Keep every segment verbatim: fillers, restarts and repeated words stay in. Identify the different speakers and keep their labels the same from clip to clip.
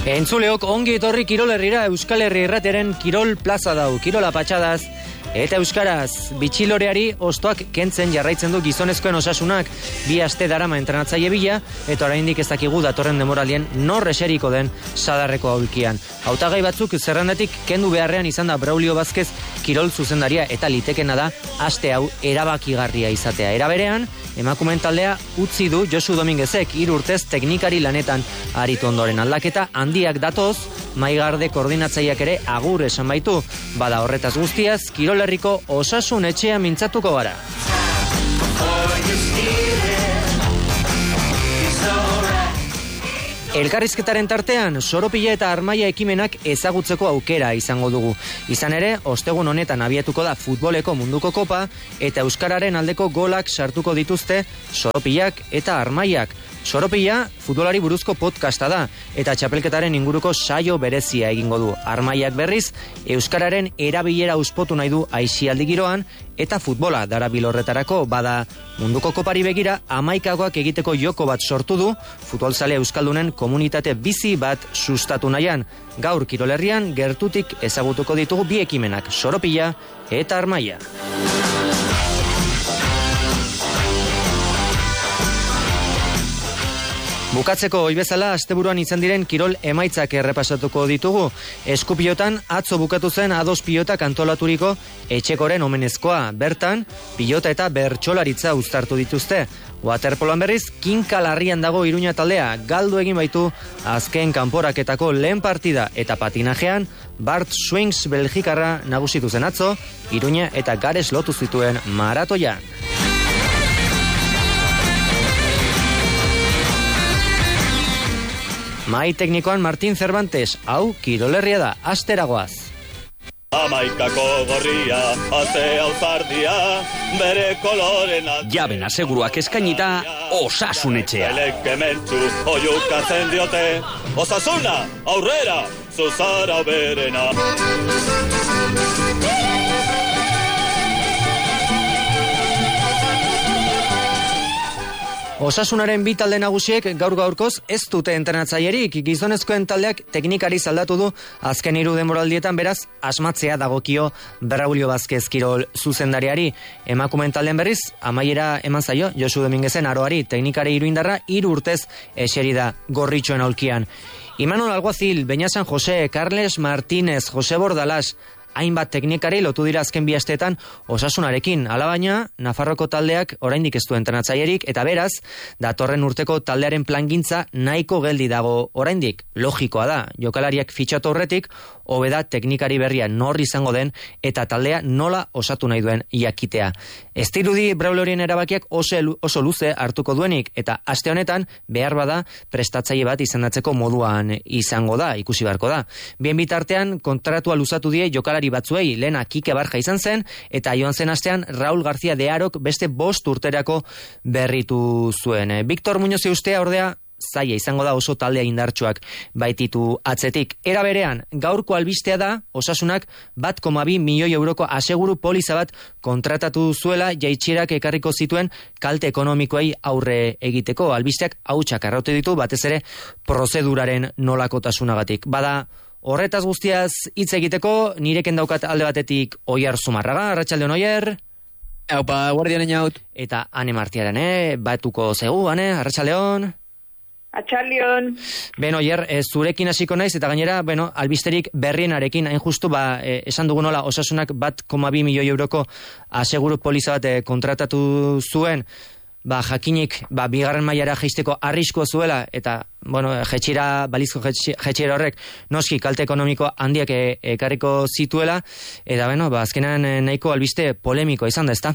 Speaker 1: Entzuleok ongi etorri Kirol Herrira, Euskal Herri Irrateren Kirol Plaza dau, Kirola patxadaz eta euskaraz. Bitxiloreari ostoak kentzen jarraitzen du gizonezkoen osasunak, bi aste darama entrenatzaile bila, eta oraindik ez dakigu datorren demoralien nor eseriko den sadarreko aulkian. Hautagai batzuk zerrendatik kendu beharrean izan da Braulio Vázquez kirol zuzendaria, eta litekena da aste hau erabakigarria izatea. Era berean, emakumeen taldea utzi du Josu Dominguezek, hiru urtez teknikari lanetan aritu ondoren. Aldaketa handiak datoz, Maigarde koordinatzaileak ere agur esan baitu. Bada horretaz guztiaz, Kirol Herriko Osasun Etxea mintzatuko gara. Elkarrizketaren tartean, Soropila eta Armaia ekimenak ezagutzeko aukera izango dugu. Izan ere, ostegun honetan abiatuko da futboleko munduko kopa, eta euskararen aldeko golak sartuko dituzte Soropilak eta Armaiak. Soropila futbolari buruzko podcasta da, eta txapelketaren inguruko saio berezia egingo du. Armaiak berriz, euskararen erabilera uspotu nahi du aisialdi giroan, eta futbola darabil horretarako. Bada munduko kopari begira hamaikakoak egiteko joko bat sortu du, futbolzale euskaldunen komunitate bizi bat sustatu nahian. Gaur Kirol Herrian gertutik ezagutuko ditugu bi ekimenak, Soropila eta Armaia. Bukatzeko ohi bezala asteburuan izan diren kirol emaitzak errepasatuko ditugu. Eskupilotan atzo bukatu zen ados pilotak antolaturiko etxekoren omenezkoa. Bertan, pilota eta bertsolaritza uztartu dituzte. Waterpoloan berriz, kinka larrian dago Iruña taldea, galdu egin baitu azken kanporaketako lehen partida, eta patinajean, Bart Swings belgikarra nagusitu zen atzo, Iruña eta Gares lotu zituen maratoian. Mai teknikoan Martin Cervantes, hau Kirol Herria da, asteragoaz.
Speaker 2: Amaikako gorria, azea uzardia, bere kolorena...
Speaker 3: Jaben aseguruak eskainita, Osasun Etxea.
Speaker 2: Elekementzu, oiukatzen diote, Osasuna, aurrera, zuzara berena.
Speaker 1: Osasunaren bi talde nagusiek gaur gaurkoz ez dute entrenatzailerik. Gizonezkoen taldeak teknikari aldatu du azken hiru denboraldietan, beraz asmatzea dagokio Braulio Vázquez kirol zuzendariari. Emakumeen taldeen berriz amaiera eman zaio Josu Dominguezen aroari, teknikari iruindarra hiru urtez eseri da gorritxoen aulkian. Imanol Alguazil, Beña San José, Carles Martínez, Jose Bordalas, hainbat teknikari lotu dira azken bi asteetan Osasunarekin. Alabaina, Nafarroko taldeak oraindik ez du entrenatzailerik, eta beraz, datorren urteko taldearen plangintza nahiko geldi dago oraindik. Logikoa da, jokalariak fitxatu horretik, hobeda teknikari berria nor izango den, eta taldea nola osatu nahi duen jakitea. Ez dirudi Braulioren erabakiak oso, oso luze hartuko duenik, eta aste honetan behar bada prestatzaile bat izendatzeko moduan izango da, ikusi beharko da. Bien bitartean, kontratua luzatu die jokalari batzuei, lehena Kike Barja izan zen, eta joan zen astean Raul García de Arok beste bost urterako berritu zuen. Victor Muñoz ustea ordea zaila izango da oso taldea indartsuak baititu atzetik. Era berean, gaurko albistea da Osasunak bat koma bi milioi euroko aseguru poliza bat kontratatu zuela jaitsierak ekarriko zituen kalte ekonomikoei aurre egiteko. Albisteak hautsak arraute ditu, batez ere prozeduraren nolakotasunagatik. Bada horretaz guztiaz hitz egiteko, nireken daukat alde batetik Oier Zumarraga. Arratsaldeon Oier.
Speaker 4: Aupa, guardianen jaut.
Speaker 1: Eta Ane Martiaren, eh? Batuko zegu, Ane, arratsaldeon.
Speaker 5: Atxaldion.
Speaker 1: Ben, Oier, e, zurekin hasiko naiz, eta gainera, bueno, albisterik berrienarekin, hain justu, ba, e, esan dugu nola, Osasunak bat koma bi milioi euroko aseguru poliza bat e, kontratatu zuen, ba, jakinik, ba, bigarren mailara jaisteko arriskoa zuela, eta, bueno, jetxira, balizko jetxira horrek, noski, kalte ekonomiko handiak e, ekarriko zituela, eta, bueno, ba, azkenan nahiko albiste polemiko izan da, ezta?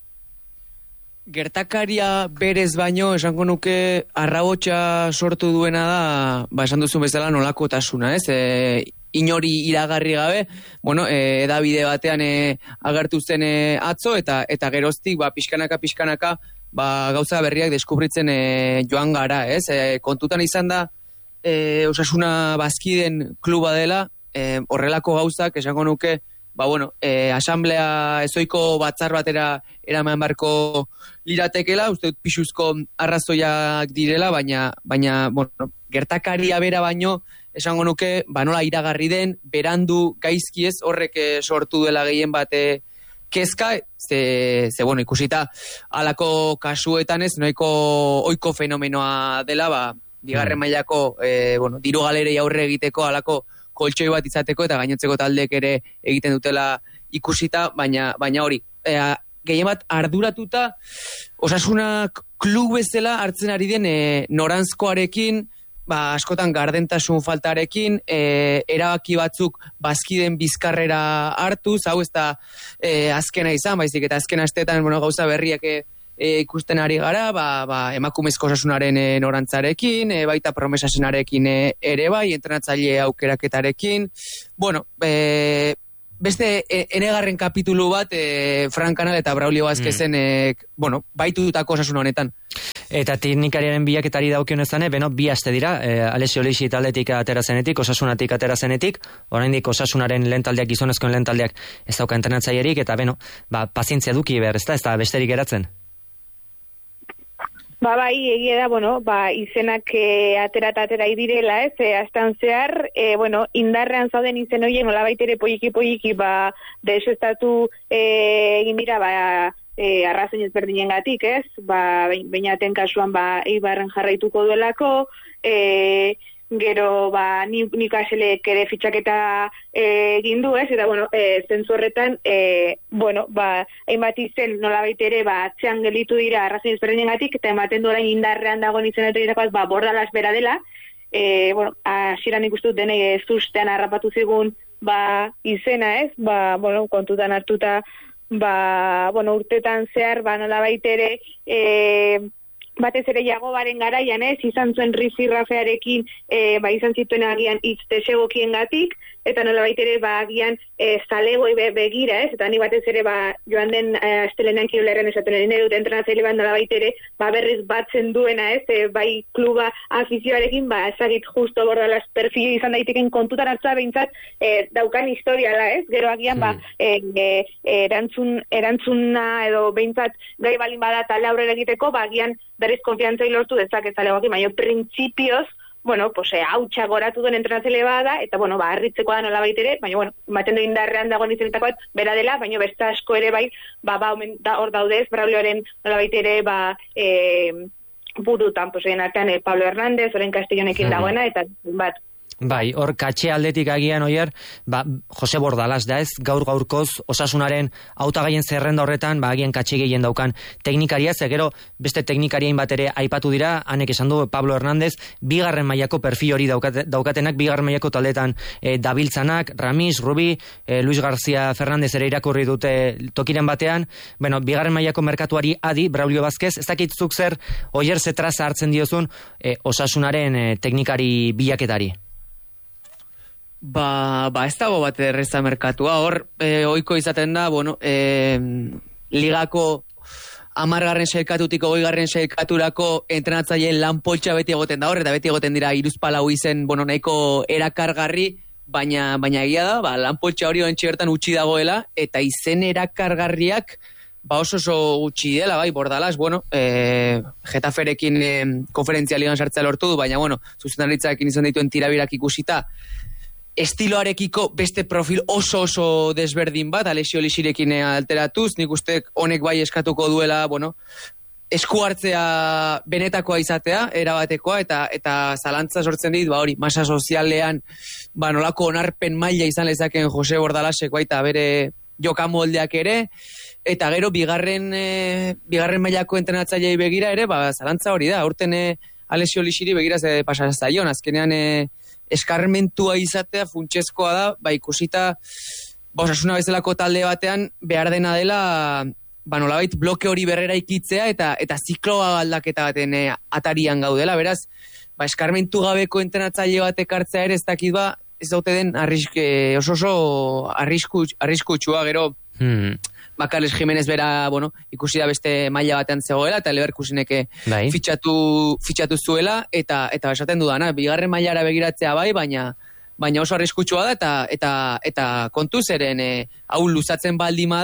Speaker 4: Gertakaria berez baino, esango nuke, arrabotsa sortu duena da, ba, esan duzu bezala nolakotasuna, ez? E, inori iragarri gabe, bueno, e, edabide batean e, agertu zen e, atzo, eta eta geroztik, ba, pixkanaka, pixkanaka, ba, gauza berriak deskubritzen e, joan gara, ez? E, kontutan izan da, e, Osasuna bazkiden kluba dela, e, horrelako gauzak, esango nuke, ba, bueno, e, asamblea ezoiko batzar batera eraman barko liratekela, uste dut pixuzko arrazoiak direla, baina, baina bueno, gertakaria bera baino, esango nuke, ba nola iragarri den, berandu gaizkiez horrek sortu duela gehien bate kezka, ze, ze bueno, ikusita halako kasuetan ez, noiko oiko fenomenoa dela, ba, bigarren mailako, e, bueno, diru galerei aurre egiteko halako koltxoi bat izateko eta gainotzeko taldeek ere egiten dutela ikusita, baina baina hori, e, gehien bat arduratuta Osasunak klub bezala hartzen ari den e, noranzkoarekin, ba, askotan gardentasun faltarekin, e, erabaki batzuk bazkiden bizkarrera hartuz, hau ez da e, azkena izan, baizik eta azken astetan, bueno, gauza berriak e, e, ikusten ari gara, ba, ba, emakumezko osasunaren e, norantzarekin, e, baita promesasenarekin e, ere bai, entrenatzaile aukeraketarekin, bueno, e, beste e, enegarren kapitulu bat e, Fran Canal eta Braulio Vázquezen mm. e, bueno, baitutako osasun honetan.
Speaker 1: Eta teknikariaren bilaketari daukionezan, beno, bi aste dira, e, Alessio Lixi taldetik atera zenetik, osasunatik atera zenetik, oraindik osasunaren lehen taldeak, gizonezkoen lehen taldeak ez dauka entrenatzaierik, eta beno, ba, pazientzia duki behar, ez da, ez da besterik geratzen.
Speaker 5: Ba, bai, egia da, bueno, ba, izenak e, atera eta atera idirela, ez, e, astan zehar, e, bueno, indarrean zauden izen horien, nola baitere poiki-poiki, ba, desestatu e, egin dira, ba, e, arrazoin ezberdinen gatik, ez, ba, beinaten kasuan, ba, Eibarren jarraituko duelako, e, gero, ba, nik aselek ere fitxaketa egin du, ez, eta, bueno, e, zentzu horretan, e, bueno, ba, hainbat izen nola baitere, ba, atzean gelitu dira arrazoin ezberdinen gatik, eta ematen du orain indarrean dagoen izenetakoaz, ba, Bordalas bera dela, e, bueno, hasieran ikustut denei ez ustean harrapatu zigun, ba, izena, ez, ba, bueno, kontutan hartuta, ba, bueno, urtetan zehar, ba, nola baitere, e, batez ere Jagobaren garaian, ez, izan zuen rifirrafearekin, e, ba, izan zituen agian itz desegokien gatik, eta nola baitere, ba, agian e, zalegoi be, begira, ez, eta ni batez ere, ba, joan den e, astelenean kirolerren esaten nire dut entrenatzaile bat nola baitere, ba, berriz batzen duena, ez, e, bai kluba afizioarekin, ba, ezagit justo Bordalas perfil izan daiteken kontutan hartza behintzat, e, daukan historiala, ez, gero agian, ba, e, e, erantzun, erantzuna edo behintzat gai balin bada tale aurrera egiteko, ba, agian berriz konfiantzai lortu dezak ez zalegoak, baina printzipioz, bueno, pues, eh, hautsa goratu duen entrenatzaile bada, eta, bueno, ba, harritzeko da nola baitere, baina, bueno, ematen du indarrean dagoen izenetako bat, bera dela, baina beste asko ere bai, ba, ba, omen, da, hor daudez, Braulioaren nola baitere, ba, e, burutan, pues, egin artean, e, Pablo Hernández, oren Castellonekin dagoena, eta, bat,
Speaker 1: Bai, hor katxe aldetik agian oier, ba, Jose Bordalas da ez, gaur gaurkoz osasunaren hautagaien zerrenda horretan, ba, agian katxe gehien daukan teknikaria, zegero beste teknikarien bat ere aipatu dira, hanek esan du Pablo Hernández, bigarren mailako perfil hori daukate, daukatenak, bigarren mailako taldetan e, dabiltzanak, Ramis, Rubi, e, Luis García Fernández ere irakurri dute tokiren batean, bueno, bigarren mailako merkatuari adi, Braulio Vázquez, ez dakitzuk zer, oier zetraza hartzen diozun e, osasunaren e, teknikari bilaketari.
Speaker 4: Ba, ba ez dago bat erreza merkatua, hor e, oiko izaten da, bueno, e, ligako amargarren sailkatutik hogeigarren sailkaturako entrenatzaileen lan poltsa beti egoten da hor, eta beti egoten dira hiruzpalau izen, bueno, nahiko erakargarri, baina baina egia da, ba, lan poltsa hori ontsi bertan utzi dagoela, eta izen erakargarriak ba oso oso gutxi dela, bai, Bordalas, bueno, e, Getaferekin e, konferentzia ligan sartzea lortu du, baina, bueno, zuzendaritzarekin izan dituen tirabirak ikusita, estiloarekiko beste profil oso oso desberdin bat, Alessio Lixirekin alteratuz, nik uste honek bai eskatuko duela, bueno, esku hartzea benetakoa izatea, erabatekoa, eta eta zalantza sortzen dit, ba hori, masa sozialean, ba nolako onarpen maila izan lezaken Jose Bordalasek baita bere jokamoldeak ere, eta gero bigarren, e, bigarren mailako entrenatzailei begira ere, ba zalantza hori da, aurten e, Alessio Lixiri begira ze pasazaion, azkenean e, eskarmentua izatea funtsezkoa da, ba ikusita ba, Osasuna bezalako talde batean behar dena dela ba nolabait bloke hori berrera ikitzea eta eta zikloa aldaketa baten e, atarian gaudela, beraz ba eskarmentu gabeko entrenatzaile batek hartzea ere ez dakit ba ez daute den arriske, oso oso arrisku, arriskutsua gero hmm. ba Carles Jiménez bera, bueno, ikusi da beste maila batean zegoela eta Leverkusenek bai. fitxatu fitxatu zuela eta eta esaten dudana, bigarren mailara begiratzea bai, baina baina oso arriskutsua da eta eta eta kontu zeren e, hau luzatzen baldima da,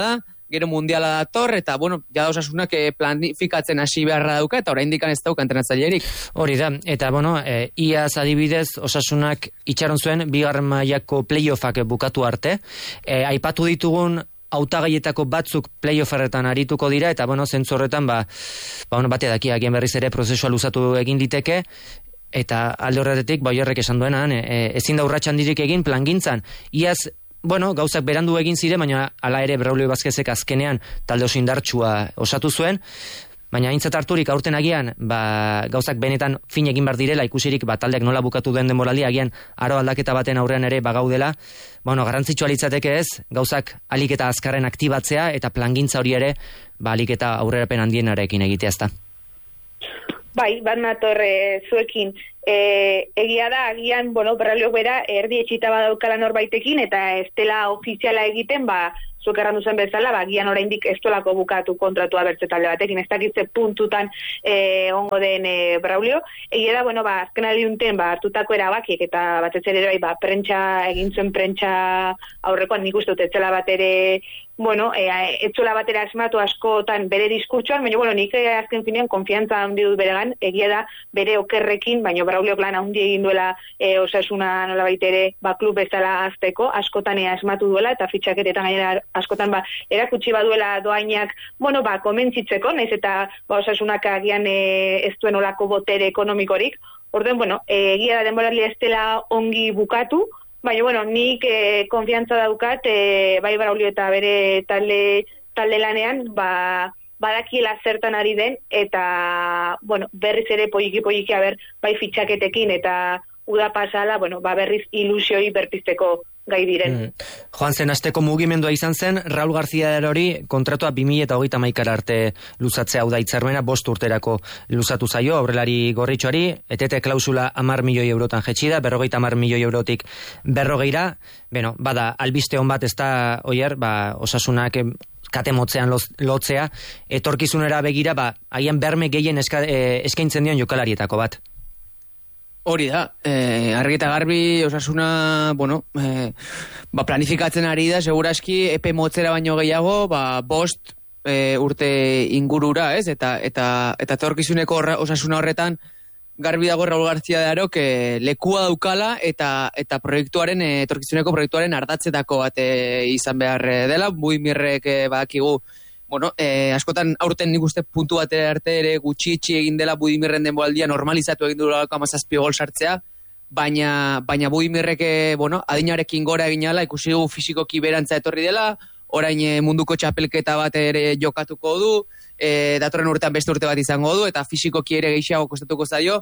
Speaker 4: gero mundiala dator, eta, bueno, ja Osasunak planifikatzen hasi beharra dauka, eta oraindik ez dauka entrenatzailerik.
Speaker 1: Hori da, eta, bueno, e, iaz adibidez Osasunak itxaron zuen, bigarren mailako playoffak bukatu arte, e, aipatu ditugun hautagaietako batzuk playofferretan arituko dira, eta, bueno, zentzu horretan, ba, ba bueno, batea daki, agian berriz ere prozesua luzatu egin diteke, eta alde horretetik, bai horrek esan duenan, e, ezin da urratxan dirik egin plangintzan. Iaz, bueno, gauzak berandu egin zire, baina hala ere Braulio Vázquezek azkenean talde oso indartsua osatu zuen, baina aintzat harturik aurten agian, ba, gauzak benetan fin egin bar direla, ikusirik ba, taldeak nola bukatu den denboraldia, agian aro aldaketa baten aurrean ere bagaudela, bueno, garrantzitsua litzateke ez, gauzak alik eta azkarren aktibatzea, eta plangintza hori ere, ba, alik eta aurrerapen handienarekin egitea ezta.
Speaker 5: Bai, bat nator e, zuekin. E, egia da, agian, bueno, Braulio bera erdi etxita badaukala norbaitekin, eta ez dela ofiziala egiten, ba, zuek errandu zen bezala, ba, agian oraindik ez dolako bukatu kontratua bertze talde batekin, ez dakitze puntutan e, ongo den e, Braulio. Egia da, bueno, ba, azken aldiunten, ba, hartutako erabakiek, eta batez ere bai, ba, prentsa, egin zuen prentsa aurrekoan, nik uste dut etzela bat ere, bueno, e, etzuela batera asmatu askotan bere diskurtsoan, baina, bueno, nik azken finean konfiantza handi dut beregan, egia da bere okerrekin, baina Braulio plan handi egin duela e, Osasuna nolabait ere, ba, klub bezala azteko, askotan ea asmatu duela, eta fitxaketetan gainera askotan ba, erakutsi baduela doainak, bueno, ba, komentzitzeko, naiz eta ba, Osasunak agian e, ez duen olako botere ekonomikorik, orden, bueno, e, egia da denboraldia ez dela ongi bukatu, baina, bueno, nik e, konfiantza daukat, e, bai Braulio eta bere talde, talde lanean, ba, badakiela zertan ari den, eta, bueno, berriz ere poliki-poliki, aber, bai fitxaketekin, eta uda pasala, bueno, ba, berriz ilusioi berpizteko gai diren.
Speaker 1: Mm. Joan zen asteko mugimendua izan zen, Raul García hori kontratua bi mila hogeita hamaika arte luzatzea, hau da hitzarmena bost urterako luzatu zaio aurrelari gorritxoari, etete klausula hamar milioi eurotan jetxi da, berrogeita hamar milioi eurotik berrogeira, bueno, bada, albiste hon bat ez da, oier, ba, Osasunak kate motzean lotzea, etorkizunera begira, ba, haien berme gehien eska, eh, eskaintzen dion jokalarietako bat.
Speaker 4: Hori da, eh, argi eta garbi Osasuna, bueno, eh, ba, planifikatzen ari da, seguraski, epe motzera baino gehiago, ba, bost eh, urte ingurura, ez? Eta eta eta etorkizuneko Osasuna horretan, garbi dago Raul García de Arok eh, lekua daukala, eta eta proiektuaren, eh, etorkizuneko proiektuaren ardatzetako bat eh, izan behar dela, Buimirrek eh, badakigu, bueno, eh, askotan aurten nik uste puntu bat arte ere gutxi-itxi egin dela Budimirren denboraldia normalizatu egin duela hamazazpi gol sartzea, baina, baina Budimirrek, bueno, adinarekin gora egin ala, ikusi dugu fisikoki berantza etorri dela, orain eh, munduko txapelketa bat ere jokatuko du, eh, datorren urtean beste urte bat izango du, eta fisikoki ere gehiago kostatuko zaio,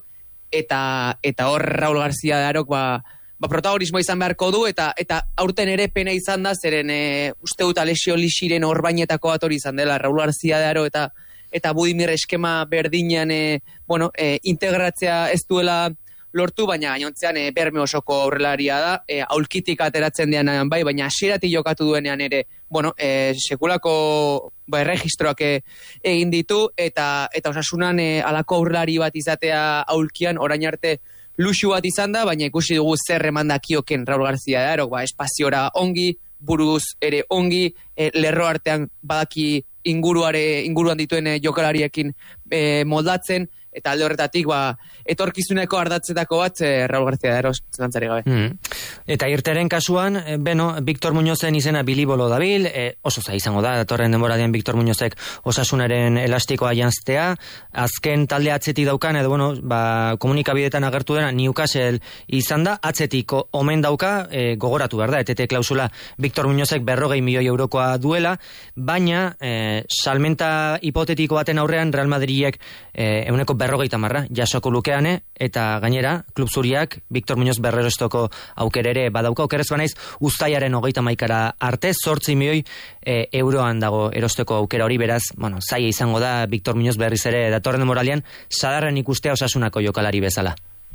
Speaker 4: eta, eta hor Raul García de Arok, ba, ba, protagonismo izan beharko du, eta eta aurten ere pena izan da, zeren e, uste dut Alessio Lixiren orbainetako bat hori izan dela, Raul García de Aro eta eta Budimir eskema berdinean e, bueno, e, integratzea ez duela lortu, baina gainontzean e, berme osoko aurrelaria da, e, aulkitik ateratzen dean bai, baina hasierati jokatu duenean ere, bueno, e, sekulako ba, erregistroak e, egin ditu, eta eta Osasunan e, alako aurrelari bat izatea aulkian, orain arte luxu bat izan da, baina ikusi dugu zer emandakioken Raul García de Arok, ba, espaziora ongi, buruz ere ongi, e, lerro artean badaki inguruare, inguruan dituen e, jokalariekin e, moldatzen, eta alde horretatik, ba, etorkizuneko ardatzetako bat e, Raul García de Arok, zelantzari gabe.
Speaker 1: Mm. Eta irteren kasuan, e, beno, Victor Muñozen izena bilibolo dabil, e, oso za izango da, datorren denboraldian Victor Muñozek Osasunaren elastikoa janztea, azken talde atzeti daukan, edo, bueno, ba, komunikabidetan agertu dena, Newcastle izan da, atzetiko omen dauka, e, gogoratu behar da, etete klausula Victor Muñozek berrogei milioi eurokoa duela, baina, e, salmenta hipotetiko baten aurrean Real Madridek e, euneko berrogeita marra jasoko lukeane, eta gainera, klub zuriak Victor Muñoz berrerostoko aukera ere badauka, okerrez banaiz, uztailaren hogeita maikara arte, zortzi milioi e, euroan dago erosteko aukera hori, beraz, bueno, zaila izango da Victor Muñoz berriz ere datorren moralian, sadarren ikustea Osasunako jokalari bezala.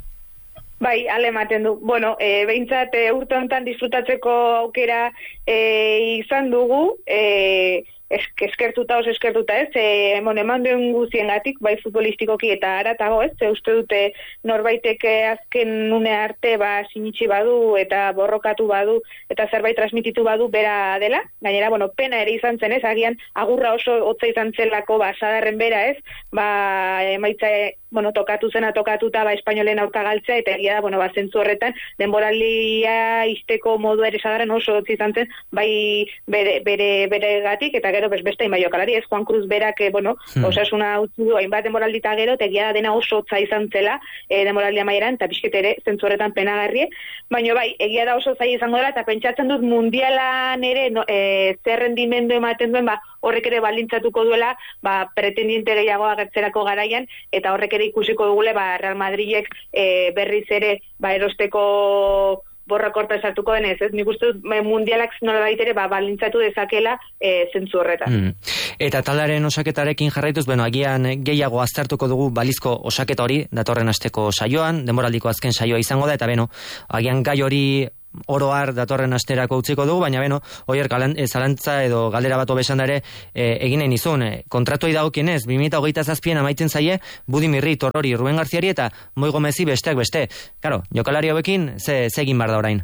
Speaker 5: Bai, ale ematen du. Bueno, e, behintzat e, urte honetan disfrutatzeko aukera e, izan dugu, e, esk, eskertuta oso eskertuta ez, e, bueno, eman duen guztiengatik, bai futbolistikoki eta aratago ez, e, uste dute norbaitek azken une arte ba sinitsi badu eta borrokatu badu eta zerbait transmititu badu bera dela, gainera, bueno, pena ere izan zen ez, agian agurra oso hotza izan zelako ba sadarren bera ez, ba emaitza, bueno, tokatu zena tokatuta ba espainolen aurka galtzea, eta egia da, bueno, ba zentzu horretan denboraldia izteko modu ere sadarren oso hotza izan zen, bai bere, bere, bere gatik, eta gero beste hainbat jokalari, ez Juan Cruz berak, bueno, hmm. osasuna utzi du hainbat denboraldita gero, eta egia da dena oso hotza izan zela e, denboraldia maieran, eta pixket ere zentzu horretan penagarrie, baina bai, egia da oso zaila izango dela, eta pentsatzen dut mundialan ere no, e, zer rendimendu ematen duen, ba, horrek ere balintzatuko duela, ba, pretendiente gehiago agertzerako garaian, eta horrek ere ikusiko dugule, ba, Real Madridek e, berriz ere, ba, erosteko borrakorta esartuko denez, ez? Nik uste dut mundialak nola baitere, ba, balintzatu dezakela e, zentzu horretan.
Speaker 1: Mm. Eta talaren osaketarekin jarraituz, bueno, agian gehiago aztertuko dugu balizko osaketa hori, datorren asteko saioan, denboraldiko azken saioa izango da, eta beno, agian gai hori oro har datorren asterako utziko dugu, baina beno, oier zalantza edo galdera bat obesan ere e, eginen izun. E, kontratuei dagokienez, bi mila hogeita zazpian amaitzen zaie, Budi Mirri, Torrori, Ruben Garziari eta Moi Gomezi besteak beste. Karo, jokalari hauekin, ze, ze egin bar da orain?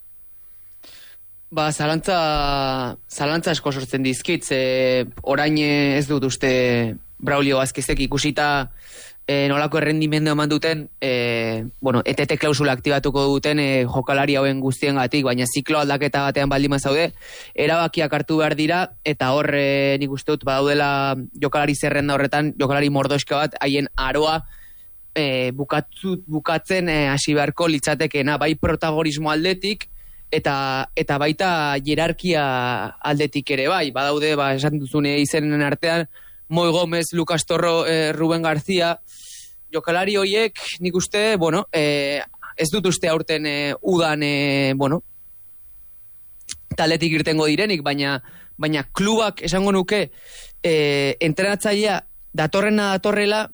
Speaker 4: Ba, zalantza, zalantza asko sortzen dizkit, ze orain ez dut uste Braulio Vázquezek ikusita e, nolako errendimendu eman duten, e, bueno, E T T klausula aktibatuko duten e, jokalari hauen guztiengatik, baina ziklo aldaketa batean baldin bazaude, erabakiak hartu behar dira, eta hor e, nik uste dut badaudela jokalari zerrenda horretan, jokalari mordoska bat, haien aroa e, bukatzu, bukatzen e, hasi beharko litzatekeena, bai protagonismo aldetik, eta eta baita jerarkia aldetik ere bai, badaude, ba, esan duzune izenen artean, Moi Gomez, Lucas Torro, eh, Ruben García, jokalari hoiek, nik uste, bueno, eh, ez dut uste aurten eh, udan, eh, bueno, taldetik irtengo direnik, baina, baina klubak esango nuke, eh, entrenatzailea datorrena datorrela,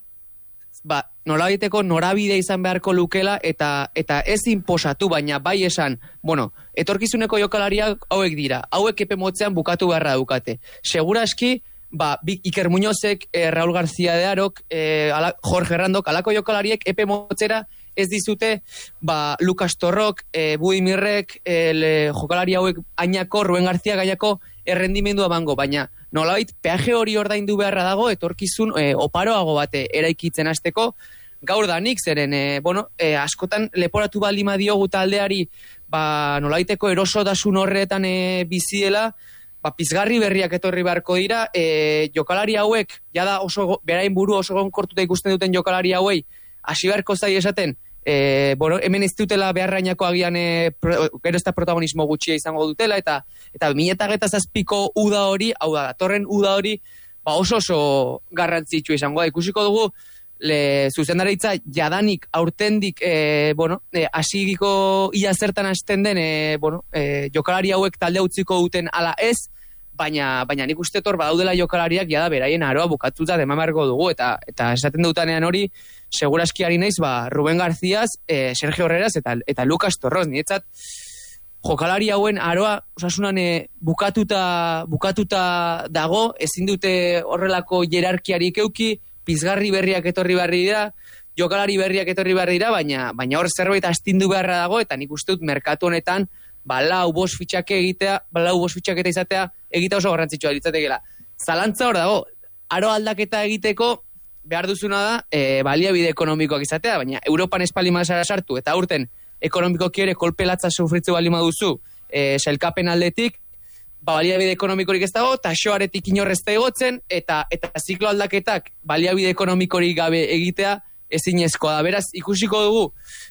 Speaker 4: ba, nolabaiteko norabide izan beharko lukela, eta eta ez inposatu, baina bai esan, bueno, etorkizuneko jokalariak hauek dira, hauek epe motzean bukatu beharra dukate. Seguraski, ba, Iker Muñozek, eh, Raúl García de Arok, eh, ala, Jorge Randok, alako jokalariek epe motzera ez dizute, ba, Lucas Torrok, eh, Budi Mirrek, eh, jokalari hauek ainako, Ruben García gaiako errendimendua bango, baina nolabait peaje hori ordaindu beharra dago, etorkizun eh, oparoago bate eraikitzen hasteko, gaur da nik zeren, eh, bueno, eh, askotan leporatu balima diogu taldeari, ba, nolabaiteko erosotasun horretan eh, biziela, ba, pizgarri berriak etorri beharko dira, e, jokalari hauek, jada oso, berain buru oso gonkortuta ikusten duten jokalari hauei, hasi beharko zai esaten, e, bueno, hemen ez dutela beharrainako agian, e, pro, gero ez da protagonismo gutxia izango dutela, eta eta mila eta zazpiko uda hori, hau da, datorren uda hori, ba, oso oso garrantzitsu izango da, ikusiko dugu, le, zuzendaritza jadanik aurtendik, e, bueno, e, asigiko ia zertan hasten den, e, bueno, e, jokalari hauek talde utziko duten ala ez, baina baina nik uste tor badaudela jokalariak jada beraien aroa bukatuta demamarko dugu, eta eta esaten dutanean hori, seguraski ari naiz, ba, Ruben Garcíaz, e, Sergio Herreras eta, eta Lucas Torros, nietzat, jokalari hauen aroa osasunan e, bukatuta, bukatuta dago, ezin dute horrelako jerarkiarik euki, pizgarri berriak etorri berri dira, jokalari berriak etorri berri dira, baina baina hor zerbait astindu beharra dago, eta nik uste dut merkatu honetan, ba, lau bost fitxake egitea, ba, lau bost fitxaketa izatea, egitea oso garrantzitsua ditzatekela. Zalantza hor dago, aro aldaketa egiteko, behar duzuna da, e, baliabide ekonomikoak izatea, baina Europan espalima sartu, eta urten ekonomikoki ere kolpelatza sufritzu balima duzu, e, sailkapen aldetik, ba, baliabide ekonomikorik ez dago, eta xoaretik inorrezta egotzen, eta eta ziklo aldaketak baliabide ekonomikorik gabe egitea ezinezkoa da. Beraz, ikusiko dugu,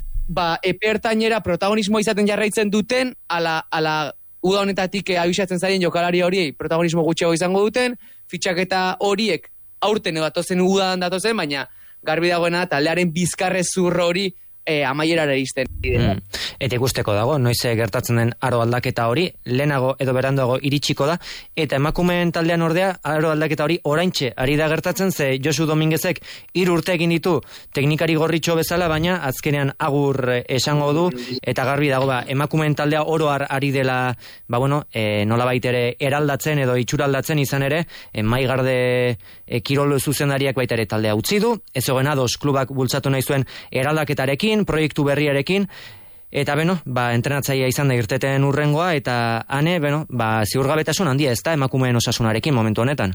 Speaker 4: ba, epe ertainera protagonismoa izaten jarraitzen duten, ala, ala uda honetatik abisatzen zaien jokalari horiei protagonismo gutxiago izango duten, fitxaketa horiek aurten edo datozen udan datozen, baina garbi dagoena taldearen bizkarrezur hori e, amaierara iristen. Mm.
Speaker 1: Eta ikusteko dago, noiz gertatzen den aro aldaketa hori, lehenago edo beranduago iritsiko da, eta emakumeen taldean ordea, aro aldaketa hori oraintxe ari da gertatzen, ze Josu Dominguezek hiru urte egin ditu teknikari gorritxo bezala, baina azkenean agur esango du, eta garbi dago ba, emakumeen taldea oroar ari dela, ba bueno, e, nolabait ere eraldatzen edo itxuraldatzen izan ere, e, maigarde e, kirol zuzendariak baita ere taldea utzi du, ez zegoen ados klubak bultzatu nahi zuen eraldaketarekin, proiektu berriarekin, eta beno, ba, entrenatzailea izan da irteten urrengoa, eta ane, beno, ba, ziurgabetasun handia ez da emakumeen osasunarekin momentu honetan.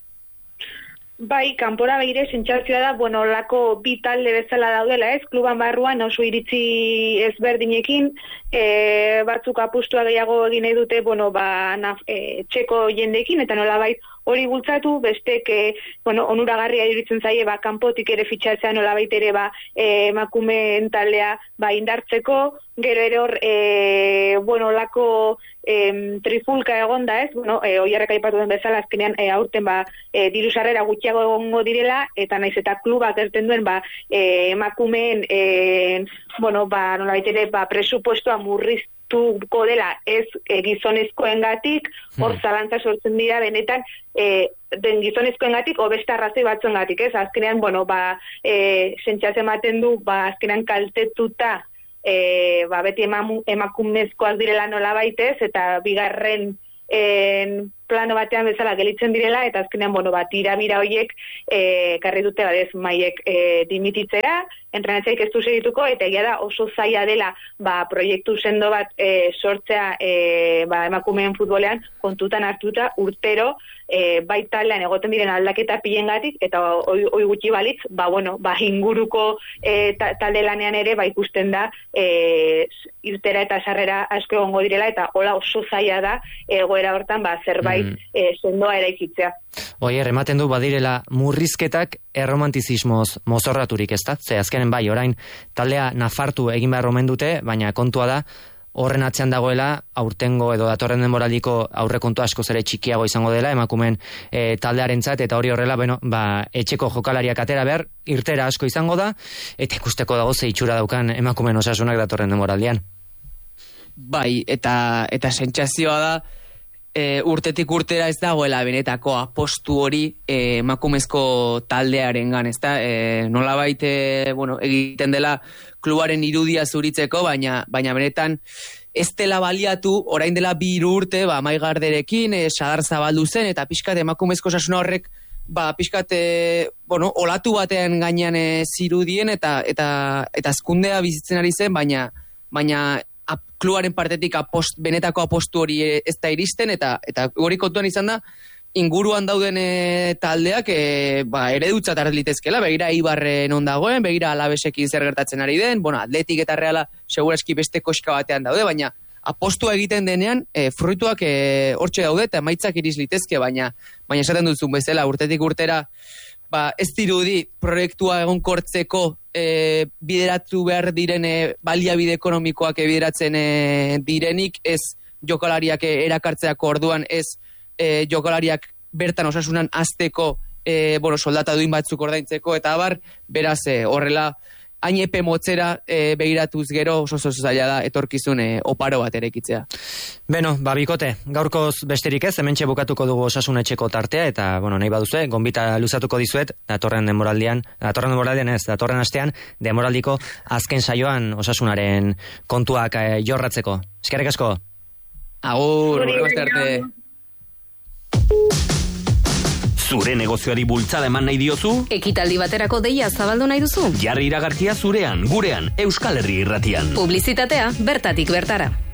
Speaker 5: Bai, kanpora behire sentsazioa da, bueno, lako bi talde bezala daudela, ez? Kluban barruan oso iritzi ezberdinekin, e, batzuk apustua gehiago egin nahi dute, bueno, ba, naf, e, txeko jendekin, eta nolabait hori bultzatu, bestek, e, bueno, onuragarria iruditzen zaie, ba, kanpotik ere fitxatzea nolabait ere, ba, e, emakumeen taldea, ba, indartzeko, gero ere hor, e, bueno, lako e, trifulka egonda, ez? Bueno, e, oiarrek aipatu den bezala, azkenean e, aurten, ba, e, diru sarrera gutxiago egongo direla, eta naiz eta klubak erten duen, ba, e, emakumeen, e, bueno, ba, nolabait ere, ba, presupuestoa murriztu dela ez e, gizonezkoengatik, hor zalantza sortzen dira benetan e, den gizonezkoengatik o beste arrazoi batzuengatik, ez? Azkenean, bueno, ba, e, sentsazio ematen du, ba, azkenean kaltetuta e, ba, beti emamu, emakumezkoak direla nolabait ez, eta bigarren en plano batean bezala gelitzen direla, eta azkenean, bueno, bat irabira horiek e, karri dute badez maiek e, dimititzera, entrenatzaik ez du segituko, eta egia da oso zaila dela ba, proiektu sendo bat e, sortzea e, ba, emakumeen futbolean kontutan hartuta urtero e, bai taldean egoten diren aldaketa pilengatik, eta oi, oi gutxi balitz, ba, bueno, ba, inguruko e, ta, talde lanean ere ba, ikusten da e, irtera eta sarrera asko egongo direla, eta hola oso zaila da egoera hortan ba, zerbait mm. e, sendoa eraikitzea.
Speaker 1: Oier, ematen du badirela murrizketak erromantizismoz mozorraturik, ez da? Ze azkenen bai, orain taldea nafartu egin behar omen dute, baina kontua da, horren atzean dagoela, aurtengo edo datorren denboraldiko aurrekontu asko zere txikiago izango dela, emakumeen e, taldearentzat, eta hori horrela, bueno, ba, etxeko jokalariak atera behar, irtera asko izango da, eta ikusteko dago ze itxura daukan emakumeen osasunak datorren denboraldian.
Speaker 4: Bai, eta, eta sentsazioa da, E, urtetik urtera ez dagoela benetako apostu hori e, emakumezko taldearengan, ezta? E, nolabait e, bueno, egiten dela klubaren irudia zuritzeko, baina baina benetan ez dela baliatu orain dela bi hiru urte, ba maigarderekin e, sadar zabaldu zen eta pixkat emakumezko osasuna horrek ba pixkat e, bueno, olatu batean gainean e, zirudien eta eta eta azkundea bizitzen ari zen, baina baina klubaren partetik apost, benetako apostu hori ez da iristen, eta eta hori kontuan izan da, inguruan dauden e, taldeak e, ba, eredutzat hartlitezkela, begira Eibarren on dagoen, begira Alabesekin zer gertatzen ari den, bueno, Atletik eta Reala seguraski beste koska batean daude, baina apostua egiten denean, e, fruituak e, hortxe daude, eta emaitzak iriz litezke, baina, baina esaten duzun bezala, urtetik urtera, ba, ez dirudi proiektua egonkortzeko e, bideratu behar diren e, baliabide ekonomikoak e, bideratzen e, direnik, ez jokalariak e, erakartzeako orduan, ez e, jokalariak bertan osasunan azteko e, bueno, soldata duin batzuk ordaintzeko, eta abar, beraz e, horrela, hain epe motzera e, begiratuz gero oso oso zaila da etorkizun e, oparo bat erekitzea.
Speaker 1: Beno, ba bikote, gaurkoz besterik ez, hementxe bukatuko dugu Osasun Etxeko tartea, eta, bueno, nahi baduzue, gonbita luzatuko dizuet, datorren denboraldian, datorren denboraldian ez, datorren astean, denboraldiko azken saioan Osasunaren kontuak e, jorratzeko. Eskerrik asko.
Speaker 4: Agur, urte arte.
Speaker 3: Zure negozioari bultzada eman nahi diozu?
Speaker 6: Ekitaldi baterako deia zabaldu nahi duzu?
Speaker 3: Jarri iragarkia zurean, gurean, Euskal Herri Irratian.
Speaker 6: Publizitatea bertatik bertara.